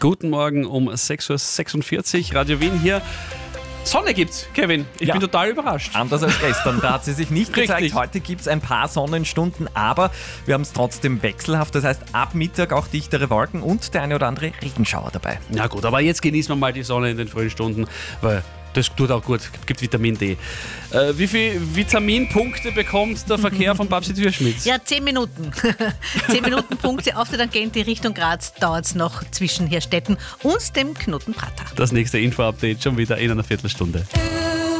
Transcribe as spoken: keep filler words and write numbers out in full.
Guten Morgen um sechs Uhr sechsundvierzig, Radio Wien hier. Sonne gibt's, Kevin. Ich Ja. bin total überrascht. Anders als gestern, da hat sie sich nicht gezeigt. Richtig. Heute gibt es ein paar Sonnenstunden, aber wir haben es trotzdem wechselhaft. Das heißt, ab Mittag auch dichtere Wolken und der eine oder andere Regenschauer dabei. Na gut, aber jetzt genießen wir mal die Sonne in den frühen Stunden, weil das tut auch gut, gibt Vitamin D. Äh, wie viele Vitaminpunkte bekommt der Verkehr von Babsi Türschmidt? Ja, zehn Minuten. zehn Minuten Punkte auf der Tangente Richtung Graz dauert es noch zwischen Herstetten und dem Knoten Prater. Das nächste Info-Update schon wieder in einer Viertelstunde.